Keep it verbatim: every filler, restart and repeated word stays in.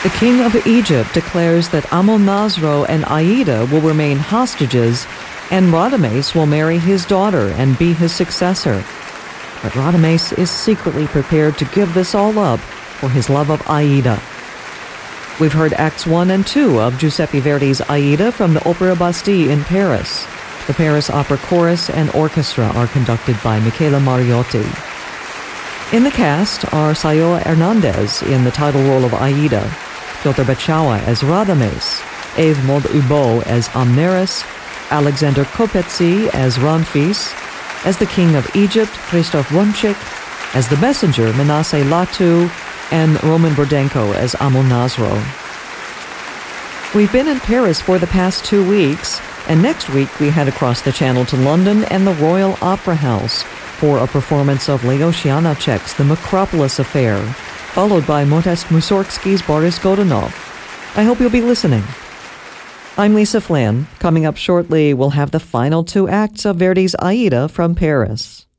The king of Egypt declares that Amonasro and Aida will remain hostages, and Radames will marry his daughter and be his successor. But Radames is secretly prepared to give this all up for his love of Aida. We've heard Acts one and two of Giuseppe Verdi's Aida from the Opera Bastille in Paris. The Paris Opera Chorus and Orchestra are conducted by Michela Mariotti. In the cast are Sayoa Hernandez in the title role of Aida, Piotr Beczała as Radames, Evmod Ubo as Amneris, Alexander Kopetsi as Ramphis, as the King of Egypt, Christoph Wunschik, as the messenger, Manasseh Latu, and Roman Burdenko as Amonasro. We've been in Paris for the past two weeks, and next week we head across the channel to London and the Royal Opera House for a performance of Leos Janacek's The Macropolis Affair, followed by Modest Mussorgsky's Boris Godunov. I hope you'll be listening. I'm Lisa Flynn. Coming up shortly, we'll have the final two acts of Verdi's Aida from Paris.